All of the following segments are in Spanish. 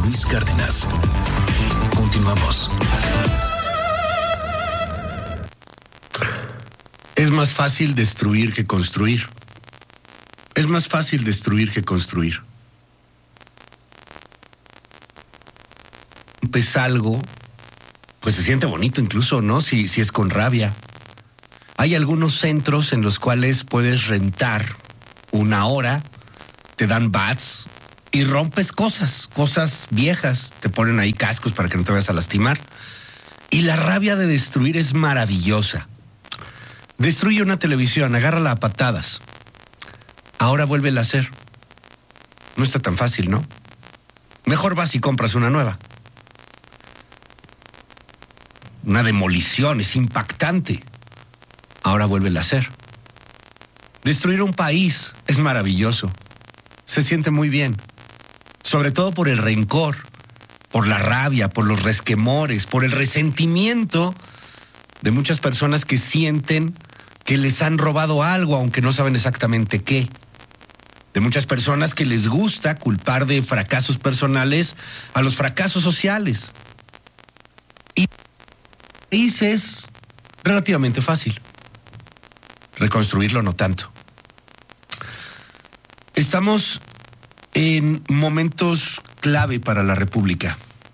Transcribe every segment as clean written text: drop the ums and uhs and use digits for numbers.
Luis Cárdenas. Continuamos. Es más fácil destruir que construir. Es más fácil destruir que construir. Rompes algo, pues se siente bonito incluso, ¿no? Si es con rabia. Hay algunos centros en los cuales puedes rentar una hora, te dan bats y rompes cosas viejas. Te ponen ahí cascos para que no te vayas a lastimar. Y la rabia de destruir es maravillosa. Destruye una televisión, agárrala a patadas. Ahora vuélvela a hacer. No está tan fácil, ¿no? Mejor vas y compras una nueva. Una demolición, es impactante. Ahora vuélvela a hacer. Destruir un país es maravilloso. Se siente muy bien. Sobre todo por el rencor, por la rabia, por los resquemores, por el resentimiento de muchas personas que sienten que les han robado algo, aunque no saben exactamente qué. De muchas personas que les gusta culpar de fracasos personales a los fracasos sociales. Y es relativamente fácil. Reconstruirlo no tanto. Estamos en momentos clave para la República.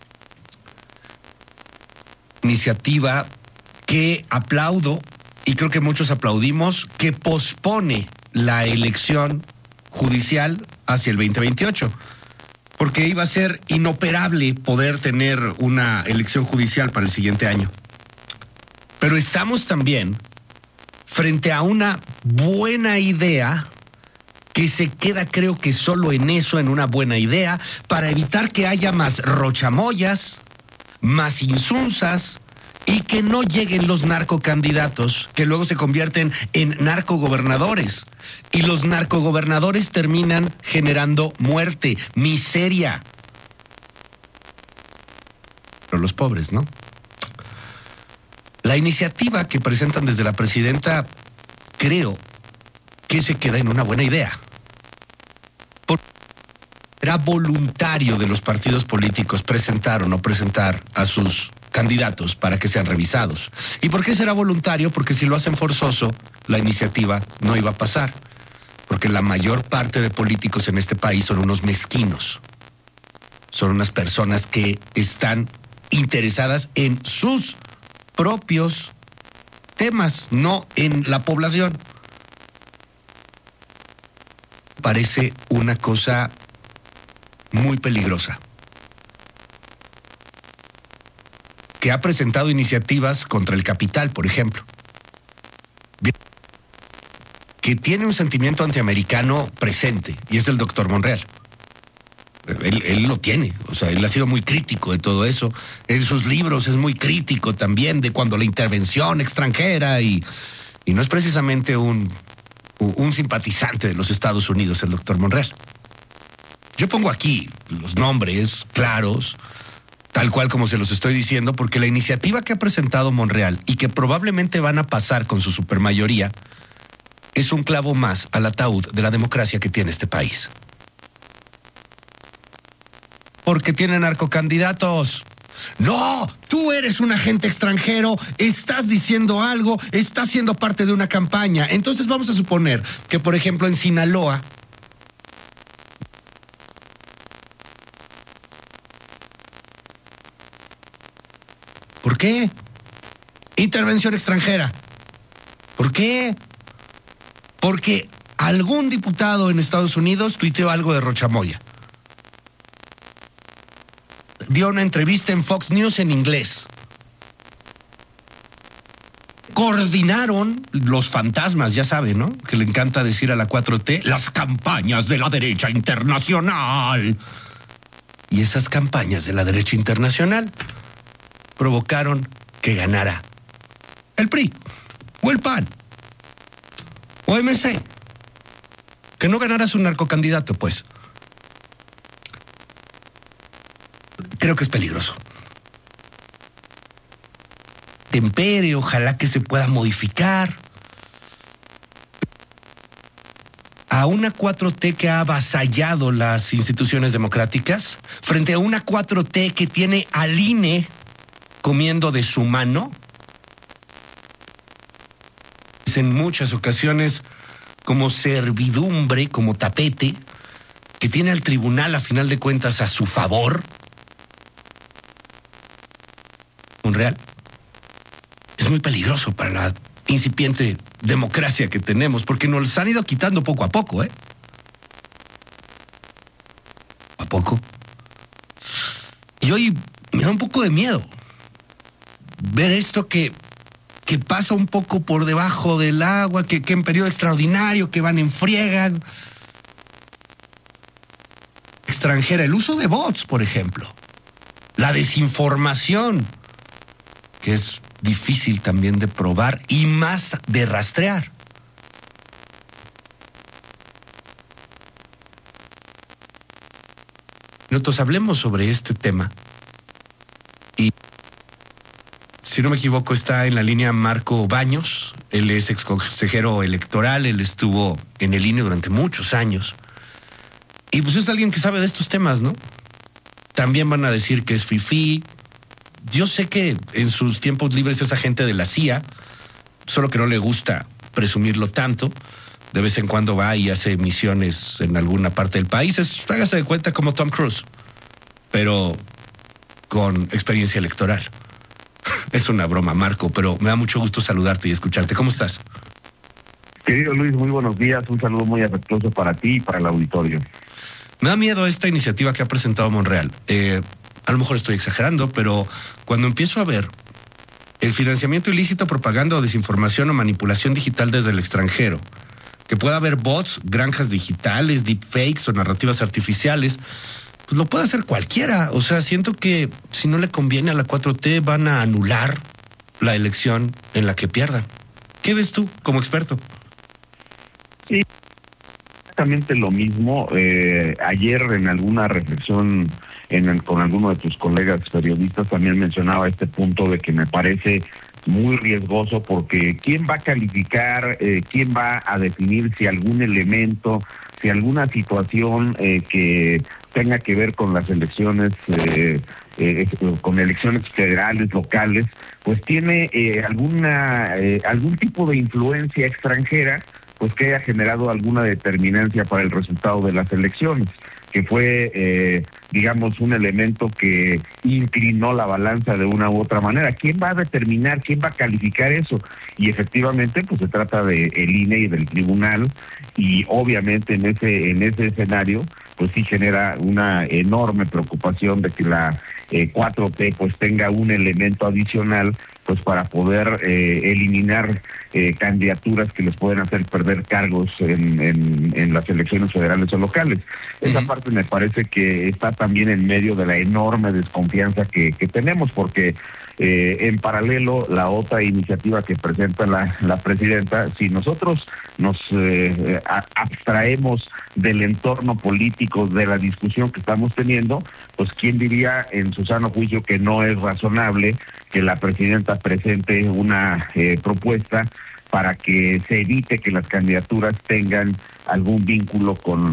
Iniciativa que aplaudo, y creo que muchos aplaudimos, que pospone la elección judicial hacia el 2028, porque iba a ser inoperable poder tener una elección judicial para el siguiente año. Pero estamos también frente a una buena idea que se queda, creo que solo en eso, en una buena idea, para evitar que haya más rochamoyas, más insunzas, y que no lleguen los narcocandidatos que luego se convierten en narcogobernadores. Y los narcogobernadores terminan generando muerte, miseria. Pero los pobres, ¿no? La iniciativa que presentan desde la presidenta, creo que se queda en una buena idea. Era voluntario de los partidos políticos presentar o no presentar a sus candidatos para que sean revisados. ¿Y por qué será voluntario? Porque si lo hacen forzoso, la iniciativa no iba a pasar. Porque la mayor parte de políticos en este país son unos mezquinos. Son unas personas que están interesadas en sus propios temas, no en la población. Parece una cosa muy peligrosa. Que ha presentado iniciativas contra el capital, por ejemplo. Que tiene un sentimiento antiamericano presente, y es el doctor Monreal. Él lo tiene, o sea, él ha sido muy crítico de todo eso. En sus libros es muy crítico también de cuando la intervención extranjera, y no es precisamente un simpatizante de los Estados Unidos, el doctor Monreal. Yo pongo aquí los nombres claros, tal cual como se los estoy diciendo, porque la iniciativa que ha presentado Monreal y que probablemente van a pasar con su supermayoría es un clavo más al ataúd de la democracia que tiene este país. Porque tienen narcocandidatos. No, tú eres un agente extranjero, estás diciendo algo, estás siendo parte de una campaña. Entonces vamos a suponer que, por ejemplo, en Sinaloa, ¿por qué? Intervención extranjera. ¿Por qué? Porque algún diputado en Estados Unidos tuiteó algo de Rochamoya. Dio una entrevista en Fox News en inglés. Coordinaron los fantasmas, ya saben, ¿no? Que le encanta decir a la 4T, las campañas de la derecha internacional. Y esas campañas de la derecha internacional provocaron que ganara el PRI, o el PAN, o MC. Que no ganara su narcocandidato, pues. Creo que es peligroso. Tempere, ojalá que se pueda modificar. a una 4T que ha avasallado las instituciones democráticas, frente a una 4T que tiene al INE comiendo de su mano, en muchas ocasiones como servidumbre, como tapete, que tiene al tribunal a final de cuentas a su favor. Monreal es muy peligroso para la incipiente democracia que tenemos, porque nos los han ido quitando poco a poco, a poco. Y hoy me da un poco de miedo ver esto que pasa un poco por debajo del agua, que en periodo extraordinario, que van en friega extranjera, el uso de bots, por ejemplo, la desinformación, que es difícil también de probar y más de rastrear. Nosotros hablemos sobre este tema. Y si no me equivoco, está en la línea Marco Baños. Él es exconsejero electoral, él estuvo en el INE durante muchos años. Y pues es alguien que sabe de estos temas, ¿no? También van a decir que es fifí. Yo sé que en sus tiempos libres es agente de la CIA, solo que no le gusta presumirlo tanto. De vez en cuando va y hace misiones en alguna parte del país. Hágase de cuenta como Tom Cruise, pero con experiencia electoral. Es una broma, Marco, pero me da mucho gusto saludarte y escucharte. ¿Cómo estás? Querido Luis, muy buenos días. Un saludo muy afectuoso para ti y para el auditorio. Me da miedo esta iniciativa que ha presentado Monreal. A lo mejor estoy exagerando, pero cuando empiezo a ver el financiamiento ilícito, propaganda o desinformación o manipulación digital desde el extranjero, que pueda haber bots, granjas digitales, deepfakes o narrativas artificiales, pues lo puede hacer cualquiera. O sea, siento que si no le conviene a la 4T van a anular la elección en la que pierdan. ¿Qué ves tú como experto? Sí, exactamente lo mismo. Ayer en alguna reflexión con alguno de tus colegas periodistas también mencionaba este punto de que me parece muy riesgoso, porque ¿quién va a calificar, quién va a definir si algún elemento, si alguna situación que tenga que ver con las elecciones, con elecciones federales, locales, pues tiene algún tipo de influencia extranjera, pues que haya generado alguna determinancia para el resultado de las elecciones, que fue, digamos, un elemento que inclinó la balanza de una u otra manera? ¿Quién va a determinar, quién va a calificar eso? Y efectivamente, pues se trata de el INE y del tribunal, y obviamente en ese escenario, pues sí genera una enorme preocupación de que la 4T pues tenga un elemento adicional, pues para poder eliminar candidaturas que les pueden hacer perder cargos en las elecciones federales o locales. Esa parte me parece que está también en medio de la enorme desconfianza que tenemos, porque en paralelo, la otra iniciativa que presenta la presidenta, si nosotros nos abstraemos del entorno político, de la discusión que estamos teniendo, pues quién diría en su sano juicio que no es razonable que la presidenta presente una propuesta para que se evite que las candidaturas tengan algún vínculo con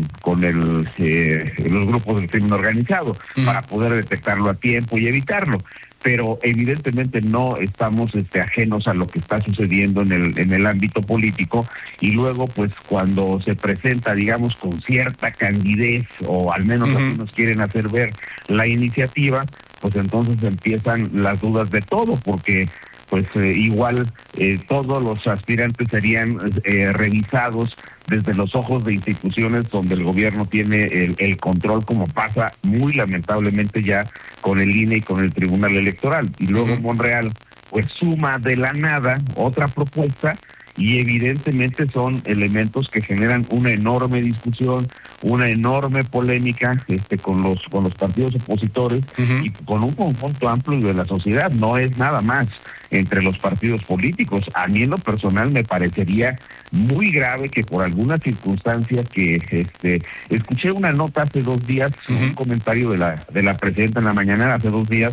los grupos del crimen organizado, para poder detectarlo a tiempo y evitarlo. Pero evidentemente no estamos ajenos a lo que está sucediendo en el ámbito político, y luego pues cuando se presenta, digamos, con cierta candidez, o al menos así nos quieren hacer ver la iniciativa, pues entonces empiezan las dudas de todo, porque pues igual todos los aspirantes serían revisados desde los ojos de instituciones donde el gobierno tiene el control, como pasa muy lamentablemente ya con el INE y con el Tribunal Electoral. Y luego Monreal pues suma de la nada otra propuesta, y evidentemente son elementos que generan una enorme discusión, una enorme polémica con los partidos opositores y con un conjunto amplio de la sociedad. No es nada más entre los partidos políticos. A mí en lo personal me parecería muy grave que por alguna circunstancia que escuché una nota hace 2 días, un comentario de la presidenta en la mañana hace 2 días,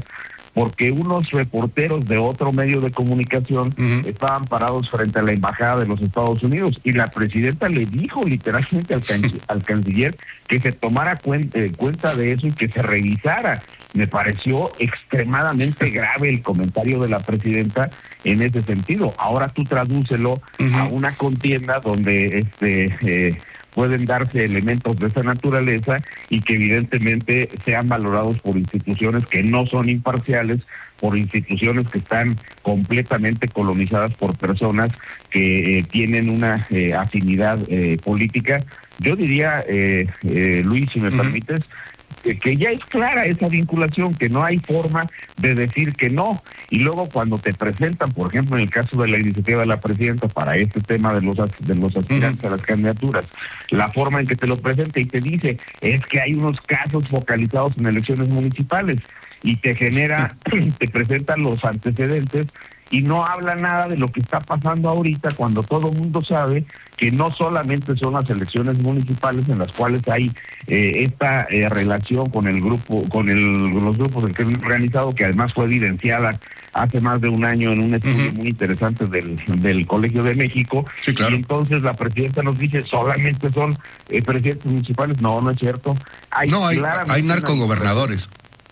porque unos reporteros de otro medio de comunicación estaban parados frente a la embajada de los Estados Unidos y la presidenta le dijo literalmente al canciller que se tomara cuenta de eso y que se revisara. Me pareció extremadamente grave el comentario de la presidenta en ese sentido. Ahora tú tradúcelo a una contienda donde pueden darse elementos de esa naturaleza y que evidentemente sean valorados por instituciones que no son imparciales, por instituciones que están completamente colonizadas por personas que tienen una afinidad política. Yo diría, Luis, si me permites, que ya es clara esa vinculación, que no hay forma de decir que no. Y luego cuando te presentan, por ejemplo, en el caso de la iniciativa de la presidenta para este tema de los aspirantes a las candidaturas, la forma en que te lo presenta y te dice es que hay unos casos focalizados en elecciones municipales y te genera, te presentan los antecedentes y no habla nada de lo que está pasando ahorita, cuando todo el mundo sabe que no solamente son las elecciones municipales en las cuales hay esta relación con el grupo, los grupos del crimen organizado, que además fue evidenciada hace más de un año en un estudio muy interesante del Colegio de México. Sí, claro. Y entonces la presidenta nos dice, solamente son presidentes municipales. No, no es cierto. Hay narcogobernadores.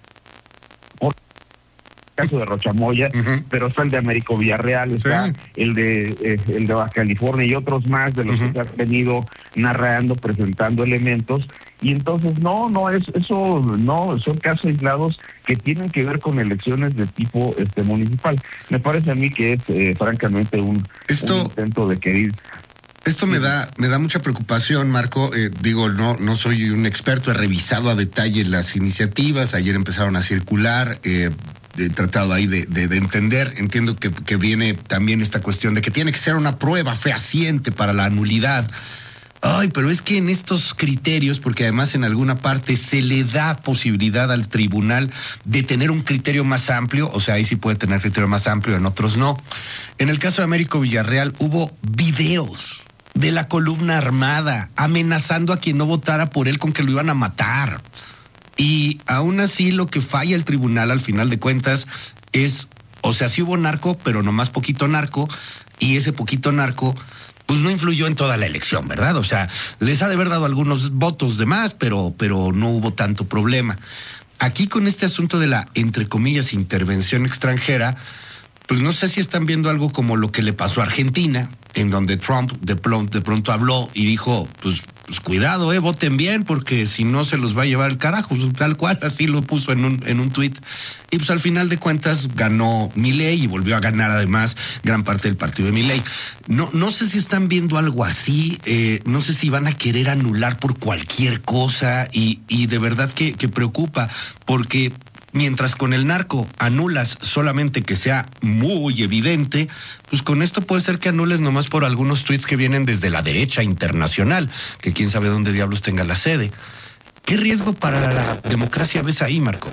Caso de Rochamoya, pero está el de Américo Villarreal, está el de Baja California y otros más de los que se han venido narrando, presentando elementos, y entonces son casos aislados que tienen que ver con elecciones de tipo municipal. Me parece a mí que es francamente un intento de querer. Esto me da mucha preocupación, Marco. No soy un experto, he revisado a detalle las iniciativas, ayer empezaron a circular, he tratado ahí de entender. Entiendo que viene también esta cuestión de que tiene que ser una prueba fehaciente para la nulidad. Ay, pero es que en estos criterios, porque además en alguna parte se le da posibilidad al tribunal de tener un criterio más amplio, o sea, ahí sí puede tener criterio más amplio, en otros no. En el caso de Américo Villarreal hubo videos de la columna armada amenazando a quien no votara por él con que lo iban a matar. Y aún así lo que falla el tribunal al final de cuentas es, o sea, sí hubo narco, pero nomás poquito narco, y ese poquito narco pues no influyó en toda la elección, ¿verdad? O sea, les ha de haber dado algunos votos de más, pero no hubo tanto problema. Aquí con este asunto de la, entre comillas, intervención extranjera, pues no sé si están viendo algo como lo que le pasó a Argentina, en donde Trump de pronto habló y dijo, pues cuidado, voten bien, porque si no se los va a llevar el carajo, tal cual, así lo puso en un tuit. Y pues al final de cuentas ganó Milei y volvió a ganar además gran parte del partido de Milei. No sé si están viendo algo así, no sé si van a querer anular por cualquier cosa y de verdad que preocupa, porque mientras con el narco anulas solamente que sea muy evidente, pues con esto puede ser que anules nomás por algunos tweets que vienen desde la derecha internacional, que quién sabe dónde diablos tenga la sede. ¿Qué riesgo para la democracia ves ahí, Marco?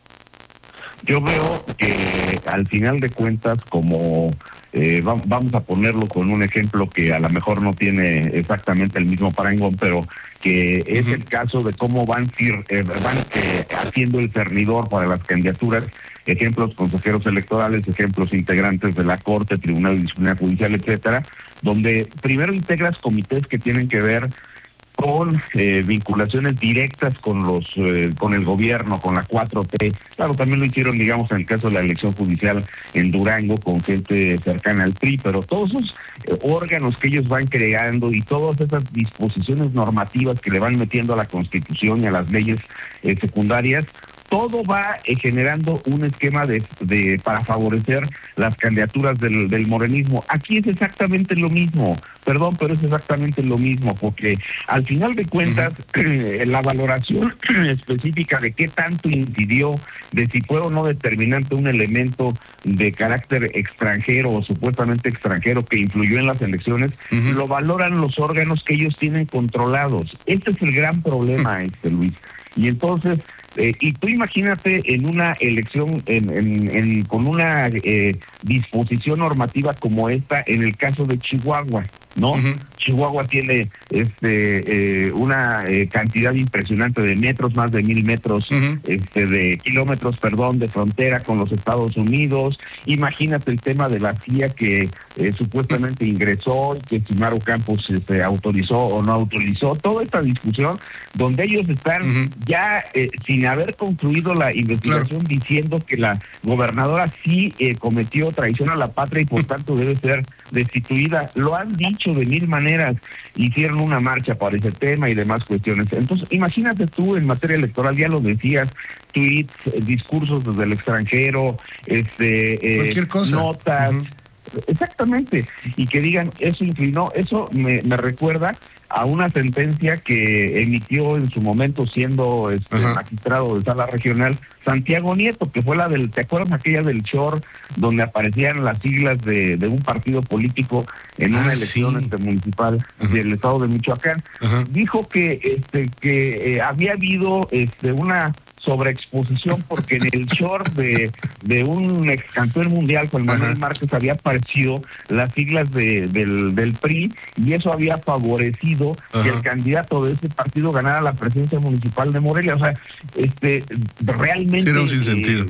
Yo veo que al final de cuentas, como vamos a ponerlo con un ejemplo que a lo mejor no tiene exactamente el mismo parangón, pero que es el caso de cómo van haciendo el cernidor para las candidaturas, ejemplos consejeros electorales, ejemplos integrantes de la Corte, Tribunal de Disciplina Judicial, etcétera, donde primero integras comités que tienen que ver con vinculaciones directas con el gobierno, con la 4T. Claro, también lo hicieron, digamos, en el caso de la elección judicial en Durango, con gente cercana al PRI, pero todos esos órganos que ellos van creando y todas esas disposiciones normativas que le van metiendo a la Constitución y a las leyes secundarias, todo va generando un esquema para favorecer las candidaturas del morenismo. Aquí es exactamente lo mismo, perdón, pero es exactamente lo mismo, porque al final de cuentas, la valoración específica de qué tanto incidió, de si fue o no determinante un elemento de carácter extranjero o supuestamente extranjero que influyó en las elecciones, lo valoran los órganos que ellos tienen controlados. Este es el gran problema, Luis. Y entonces, y tú imagínate en una elección, con una disposición normativa como esta, en el caso de Chihuahua. ¿no? Chihuahua tiene una cantidad impresionante de metros, más de 1,000 metros, de kilómetros, de frontera con los Estados Unidos. Imagínate el tema de la CIA que supuestamente ingresó, y que si Maru Campos autorizó o no autorizó, toda esta discusión donde ellos están ya sin haber concluido la investigación, diciendo que la gobernadora sí cometió traición a la patria y por tanto debe ser destituida. Lo han dicho de 1,000 maneras, hicieron una marcha para ese tema y demás cuestiones. Entonces, imagínate tú en materia electoral, ya lo decías, tweets, discursos desde el extranjero, cualquier cosa, notas, exactamente, y que digan, eso inclinó, eso me recuerda a una sentencia que emitió en su momento, siendo magistrado de sala regional, Santiago Nieto, que fue la del, ¿te acuerdas aquella del Shore, donde aparecían las siglas de un partido político en una elección municipal del estado de Michoacán? Dijo que había habido una sobreexposición, porque en el short de un ex campeón mundial, Juan Manuel Márquez, había aparecido las siglas del PRI, y eso había favorecido que el candidato de ese partido ganara la presidencia municipal de Morelia. O sea, realmente era un sinsentido.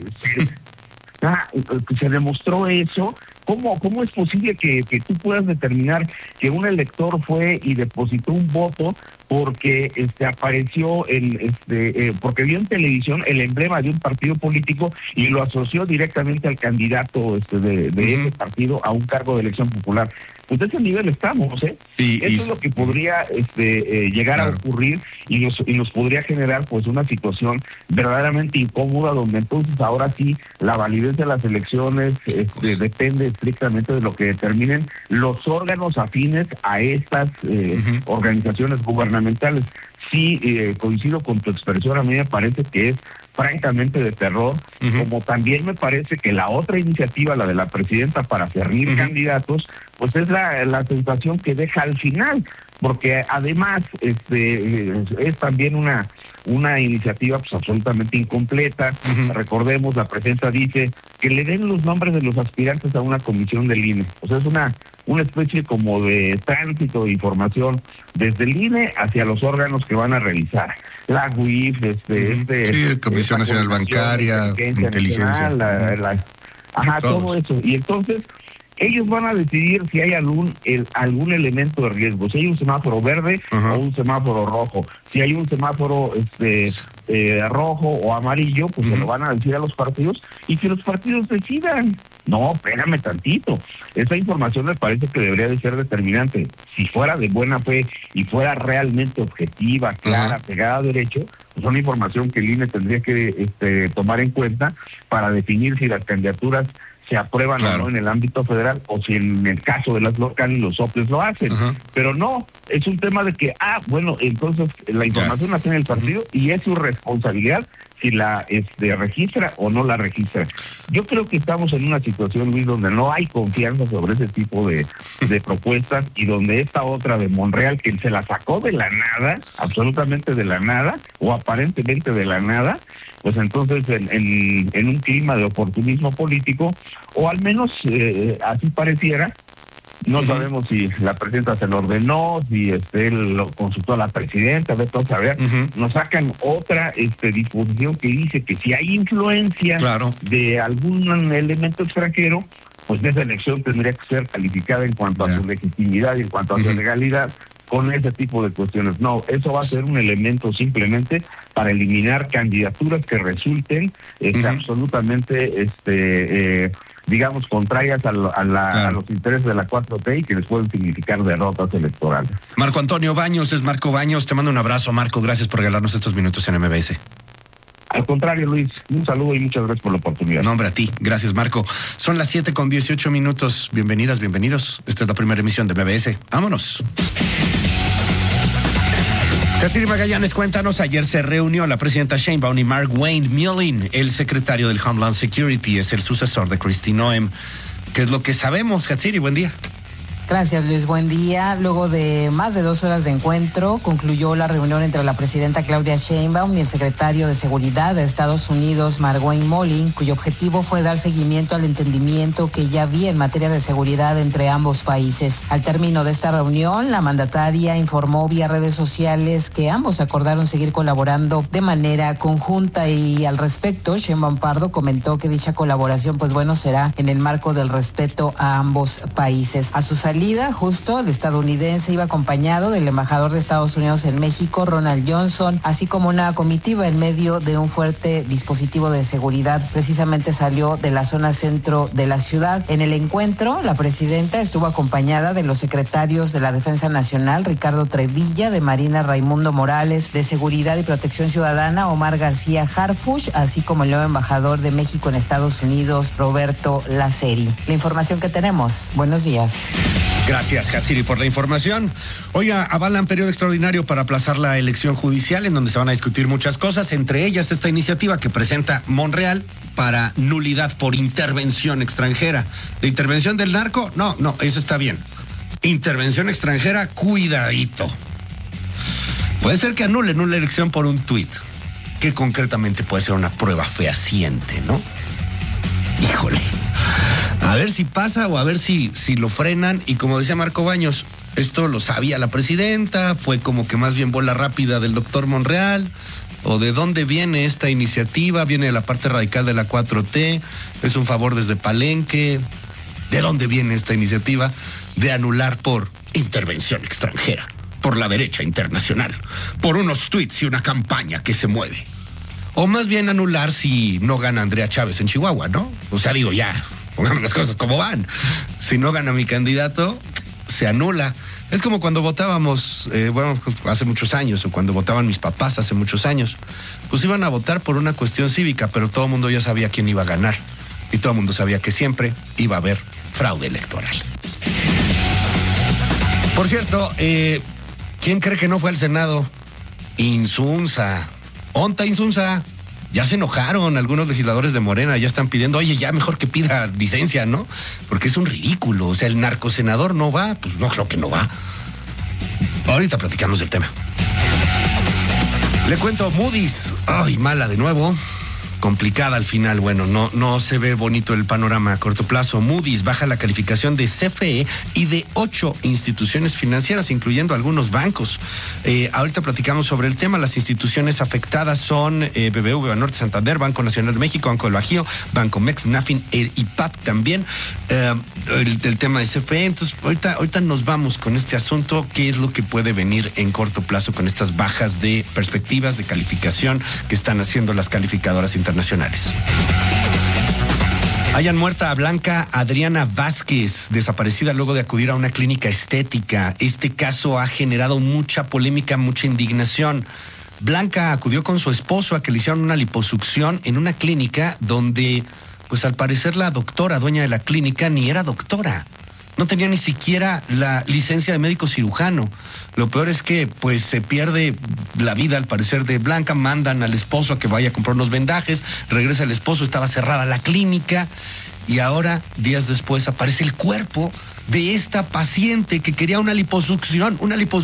Se demostró eso. ¿Cómo es posible que tú puedas determinar que un elector fue y depositó un voto porque apareció porque vio en televisión el emblema de un partido político y lo asoció directamente al candidato de ese partido a un cargo de elección popular? Pues de ese nivel estamos, Eso es lo que podría llegar a ocurrir y nos podría generar pues una situación verdaderamente incómoda, donde entonces ahora sí la validez de las elecciones depende estrictamente de lo que determinen los órganos afines a estas organizaciones gubernamentales. Sí, coincido con tu expresión, a mí me parece que es francamente de terror, como también me parece que la otra iniciativa, la de la presidenta para cernir candidatos, pues es la sensación que deja al final, porque además es también una iniciativa pues absolutamente incompleta. Recordemos, la presidenta dice que le den los nombres de los aspirantes a una comisión del INE. O sea, es una especie como de tránsito de información desde el INE hacia los órganos que van a revisar. La UIF, Comisión Nacional Bancaria, Inteligencia. Todo eso. Y entonces ellos van a decidir si hay algún elemento de riesgo, si hay un semáforo verde o un semáforo rojo. Si hay un semáforo rojo o amarillo, pues se lo van a decir a los partidos y que los partidos decidan. No, espérame tantito. Esa información me parece que debería de ser determinante. Si fuera de buena fe y fuera realmente objetiva, clara, pegada a derecho, pues una información que el INE tendría que tomar en cuenta para definir si las candidaturas se aprueban o no en el ámbito federal, o si en el caso de las locales los soples lo hacen. Pero no, es un tema de que, entonces la información la tiene el partido y es su responsabilidad si la registra o no la registra. Yo creo que estamos en una situación, Luis, donde no hay confianza sobre ese tipo de propuestas, y donde esta otra de Monreal, que se la sacó de la nada, absolutamente de la nada, o aparentemente de la nada, pues entonces en un clima de oportunismo político, o al menos así pareciera. No sabemos si la presidenta se lo ordenó, si él lo consultó a la presidenta, de todo saber. Nos sacan otra disposición que dice que si hay influencia de algún elemento extranjero, pues esa elección tendría que ser calificada en cuanto a su legitimidad y en cuanto a su legalidad, con ese tipo de cuestiones. No, eso va a ser un elemento simplemente para eliminar candidaturas que resulten absolutamente digamos, contrarias a los intereses de la 4T y que les pueden significar derrotas electorales. Marco Antonio Baños, es Marco Baños. Te mando un abrazo, Marco. Gracias por regalarnos estos minutos en MBS. Al contrario, Luis, un saludo y muchas gracias por la oportunidad. No, hombre, a ti. Gracias, Marco. Son las 7:18. Bienvenidas, bienvenidos. Esta es la primera emisión de MBS. Vámonos. Katsiri Magallanes, cuéntanos, ayer se reunió la presidenta Sheinbaum y Mark Wayne Millin, el secretario del Homeland Security, es el sucesor de Kristi Noem. ¿Qué es lo que sabemos, Katsiri? Buen día. Gracias, Luis. Buen día. Luego de más de 2 horas de encuentro, concluyó la reunión entre la presidenta Claudia Sheinbaum y el secretario de Seguridad de Estados Unidos, Margüin Molin, cuyo objetivo fue dar seguimiento al entendimiento que ya había en materia de seguridad entre ambos países. Al término de esta reunión, la mandataria informó vía redes sociales que ambos acordaron seguir colaborando de manera conjunta y al respecto, Sheinbaum Pardo comentó que dicha colaboración, será en el marco del respeto a ambos países. A su salida, justo el estadounidense iba acompañado del embajador de Estados Unidos en México, Ronald Johnson, así como una comitiva en medio de un fuerte dispositivo de seguridad. Precisamente salió de la zona centro de la ciudad. En el encuentro, la presidenta estuvo acompañada de los secretarios de la Defensa Nacional, Ricardo Trevilla, de Marina, Raimundo Morales, de Seguridad y Protección Ciudadana, Omar García Harfuch, así como el nuevo embajador de México en Estados Unidos, Roberto Laceri. La información que tenemos. Buenos días. Gracias, Hatsiri, por la información. Oiga, avalan periodo extraordinario para aplazar la elección judicial, en donde se van a discutir muchas cosas, entre ellas esta iniciativa que presenta Monreal para nulidad por intervención extranjera. ¿De intervención del narco? No, eso está bien. Intervención extranjera, cuidadito. Puede ser que anulen una elección por un tuit, que concretamente puede ser una prueba fehaciente, ¿no? Híjole. A ver si pasa o a ver si lo frenan. Y como decía Marco Baños, esto lo sabía la presidenta, fue como que más bien bola rápida del doctor Monreal. ¿O de dónde viene esta iniciativa? ¿Viene de la parte radical de la 4T? ¿Es un favor desde Palenque? ¿De dónde viene esta iniciativa de anular por intervención extranjera? Por la derecha internacional, por unos tuits y una campaña que se mueve. O más bien anular si no gana Andrea Chávez en Chihuahua, ¿no? O sea, digo, ya, pongamos las cosas como van. Si no gana mi candidato, se anula. Es como cuando votábamos, hace muchos años, o cuando votaban mis papás hace muchos años. Pues iban a votar por una cuestión cívica, pero todo el mundo ya sabía quién iba a ganar. Y todo el mundo sabía que siempre iba a haber fraude electoral. Por cierto, ¿quién cree que no fue al Senado? Insunza. ¿Onta Insunza? Ya se enojaron algunos legisladores de Morena, ya están pidiendo, oye, ya mejor que pida licencia, ¿no? Porque es un ridículo, o sea, el narcosenador no va, pues no creo que no va. Ahorita platicamos del tema. Le cuento, Moody's, ay, mala de nuevo. Complicada al final, bueno, no se ve bonito el panorama a corto plazo. Moody's baja la calificación de CFE y de 8 instituciones financieras, incluyendo algunos bancos. Ahorita platicamos sobre el tema. Las instituciones afectadas son BBV, Banorte, Santander, Banco Nacional de México, Banco del Bajío, Banco Mex, Nafin, IPAC también. El tema de CFE. Entonces, ahorita nos vamos con este asunto. ¿Qué es lo que puede venir en corto plazo con estas bajas de perspectivas de calificación que están haciendo las calificadoras internacionales? Hayan muerta a Blanca Adriana Vázquez, desaparecida luego de acudir a una clínica estética. Este caso ha generado mucha polémica, mucha indignación. Blanca acudió con su esposo a que le hicieran una liposucción en una clínica donde, pues al parecer la doctora, dueña de la clínica, ni era doctora. No tenía ni siquiera la licencia de médico cirujano. Lo peor es que pues se pierde la vida al parecer de Blanca, mandan al esposo a que vaya a comprar unos vendajes, regresa el esposo, estaba cerrada la clínica y ahora, días después, aparece el cuerpo de esta paciente que quería una liposucción.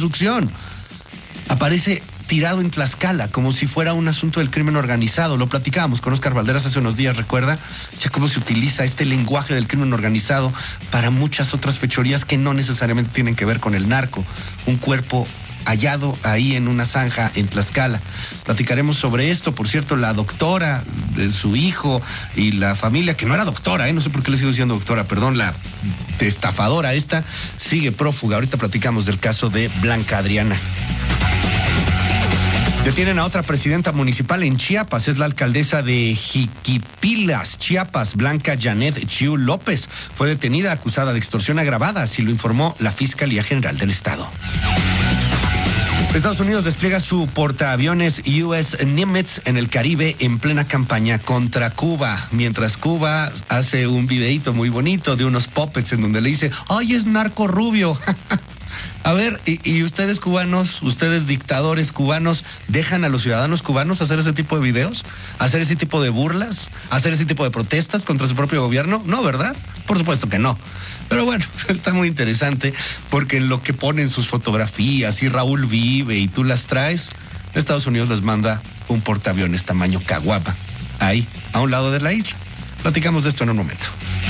Aparece tirado en Tlaxcala, como si fuera un asunto del crimen organizado. Lo platicábamos con Oscar Valderas hace unos días, ¿recuerda? Ya cómo se utiliza este lenguaje del crimen organizado para muchas otras fechorías que no necesariamente tienen que ver con el narco. Un cuerpo hallado ahí en una zanja en Tlaxcala. Platicaremos sobre esto. Por cierto, la doctora, su hijo y la familia, que no era doctora, no sé por qué le sigo diciendo doctora, perdón, la estafadora esta, sigue prófuga. Ahorita platicamos del caso de Blanca Adriana. Detienen a otra presidenta municipal en Chiapas, es la alcaldesa de Jiquipilas, Chiapas, Blanca Janet Chiu López. Fue detenida acusada de extorsión agravada, así lo informó la Fiscalía General del Estado. Estados Unidos despliega su portaaviones US Nimitz en el Caribe en plena campaña contra Cuba, mientras Cuba hace un videíto muy bonito de unos puppets en donde le dice, ¡ay, es narco rubio! A ver, y ustedes cubanos, ustedes dictadores cubanos, ¿dejan a los ciudadanos cubanos hacer ese tipo de videos? ¿Hacer ese tipo de burlas? ¿Hacer ese tipo de protestas contra su propio gobierno? No, ¿verdad? Por supuesto que no. Pero bueno, está muy interesante porque en lo que ponen sus fotografías y Raúl vive y tú las traes, Estados Unidos les manda un portaaviones tamaño caguama ahí, a un lado de la isla. Platicamos de esto en un momento.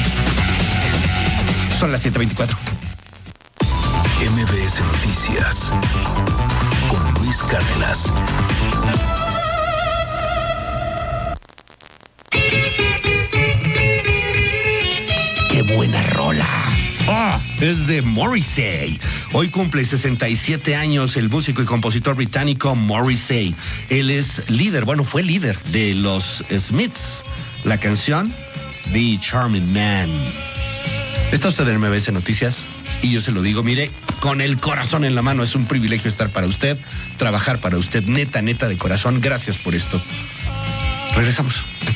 Son las 7:24. MBS Noticias con Luis Cárdenas. ¡Qué buena rola! Es de Morrissey. Hoy cumple 67 años el músico y compositor británico Morrissey. Él es líder, fue líder de los Smiths. La canción The Charming Man. Está usted en MBS Noticias y yo se lo digo, mire, con el corazón en la mano. Es un privilegio estar para usted, trabajar para usted, neta de corazón. Gracias por esto. Regresamos.